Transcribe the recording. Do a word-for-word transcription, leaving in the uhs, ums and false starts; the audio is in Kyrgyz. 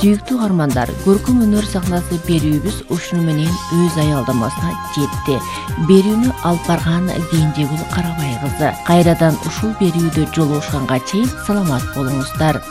Сүйүктүү каармандар, көркөм өнөр сахнасы берүүбүз ушуну менен өз аялдамасына жетти. Берүүнү алып барган Кенжегүл Карабай кызы. Кайрадан ушул берүүдө жолугушканга чейин саламат болуңуздар.